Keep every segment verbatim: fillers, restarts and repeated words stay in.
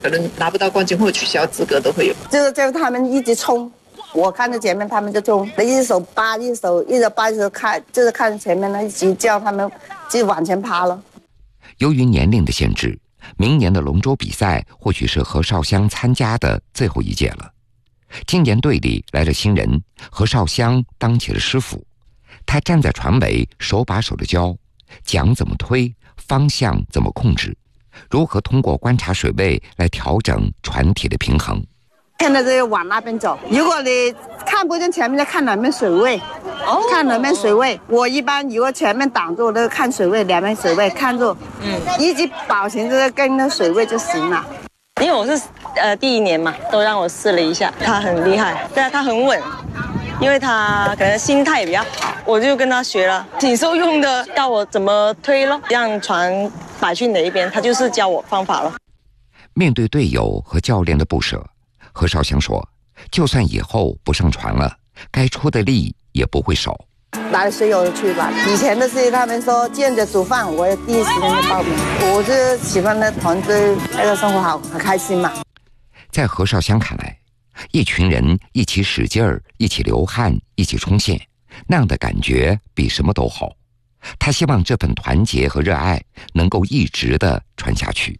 可能拿不到冠军或取消资格都会有。 就是就是他们一直冲，我看着前面他们就冲，一手扒一手一手扒一手看，就是看前面的一直叫他们就往前爬了。 由于年龄的限制，明年的龙舟比赛或许是何绍湘参加的最后一届了。今年队里来了新人，何绍湘当起了师傅，他站在船尾，手把手的教，桨怎么推，方向怎么控制，如何通过观察水位来调整船体的平衡。 现在就往那边走，如果你看不见前面，就看两边水位，哦，看两边水位。我一般如果前面挡住，我都看水位，两边水位看住，嗯，一直保持着跟那水位就行了。 因为我是呃第一年嘛，都让我试了一下，他很厉害，对啊，他很稳，因为他可能心态也比较好，我就跟他学了，挺受用的，教我怎么推咯，让船摆去哪一边，他就是教我方法了。 面对队友和教练的不舍，何绍湘说，就算以后不上船了，该出的力也不会少。 哪里水有就去吧。以前的是他们说见着煮饭，我也第一时间就报名。我就喜欢那团队那个生活好，很开心嘛。 在何绍湘看来，一群人一起使劲儿，一起流汗，一起冲线，那样的感觉比什么都好。他希望这份团结和热爱能够一直的传下去。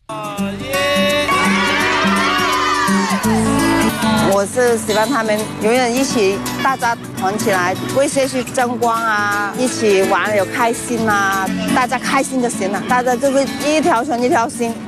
我是喜欢他们永远一起，大家团起来，为些去争光啊，一起玩有开心啊，大家开心就行了，大家就会一条船一条心。